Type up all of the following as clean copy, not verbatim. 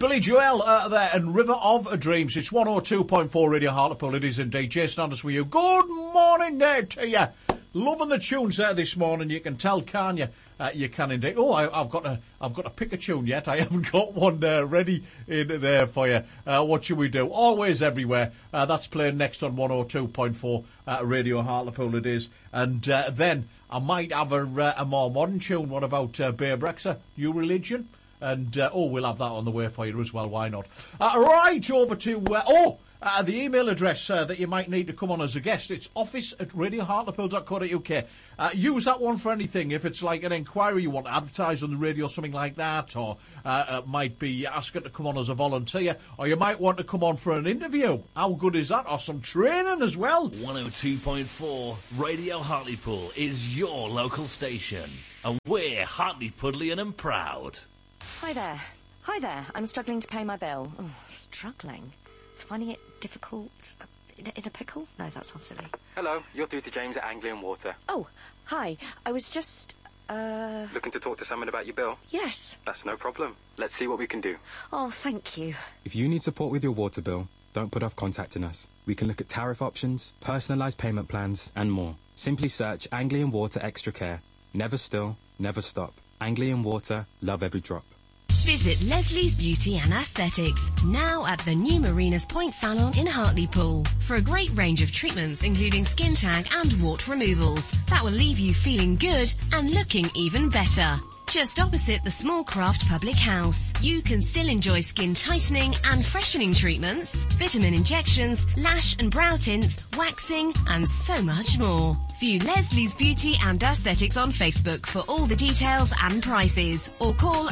Billy Joel there and River of Dreams. It's 102.4 Radio Hartlepool. It is indeed. Jason Anders with you. Good morning there to you. Loving the tunes there this morning. You can tell, can't you? You can indeed. Oh, I've got to pick a tune yet. I haven't got one ready in there for you. What should we do? Always Everywhere. That's playing next on 102.4 Radio Hartlepool. It is. And then I might have a more modern tune. What about Bear Brexer? New Religion? And, we'll have that on the way for you as well. Why not? Right, over to, the email address that you might need to come on as a guest. It's office@radiohartlepool.co.uk. Use that one for anything. If it's like an inquiry, you want to advertise on the radio, something like that, or might be asking to come on as a volunteer, or you might want to come on for an interview. How good is that? Or some training as well. 102.4 Radio Hartlepool is your local station. And we're Hartlepoolian and proud. Hi there. I'm struggling to pay my bill. Oh, struggling? Finding it difficult? In a pickle? No, that sounds silly. Hello, you're through to James at Anglian Water. Oh, hi. I was just, Looking to talk to someone about your bill? Yes. That's no problem. Let's see what we can do. Oh, thank you. If you need support with your water bill, don't put off contacting us. We can look at tariff options, personalised payment plans, and more. Simply search Anglian Water Extra Care. Never still, never stop. Anglian Water, love every drop. Visit Leslie's Beauty and Aesthetics, now at the new Marinas Point Salon in Hartlepool, for a great range of treatments including skin tag and wart removals that will leave you feeling good and looking even better. Just opposite the Small Craft Public House, you can still enjoy skin tightening and freshening treatments, vitamin injections, lash and brow tints, waxing, and so much more. View Leslie's Beauty and Aesthetics on Facebook for all the details and prices, or call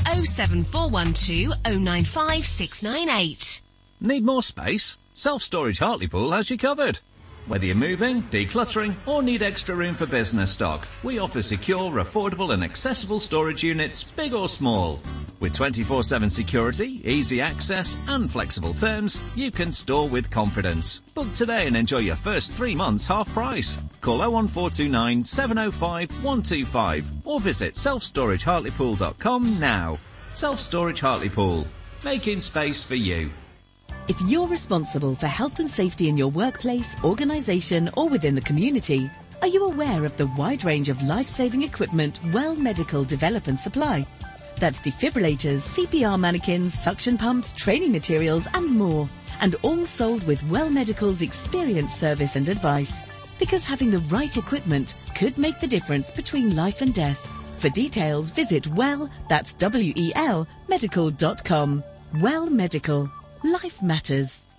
07412 095 698. Need more space? Self-Storage Hartlepool has you covered. Whether you're moving, decluttering, or need extra room for business stock, we offer secure, affordable and accessible storage units, big or small. With 24/7 security, easy access and flexible terms, you can store with confidence. Book today and enjoy your first 3 months half price. Call 01429 705 125 or visit selfstoragehartlepool.com now. Self-Storage Hartlepool, making space for you. If you're responsible for health and safety in your workplace, organisation or within the community, are you aware of the wide range of life-saving equipment Well Medical develop and supply? That's defibrillators, CPR mannequins, suction pumps, training materials and more. And all sold with Well Medical's experienced service and advice. Because having the right equipment could make the difference between life and death. For details, visit that's WEL medical.com. Well Medical. Life matters.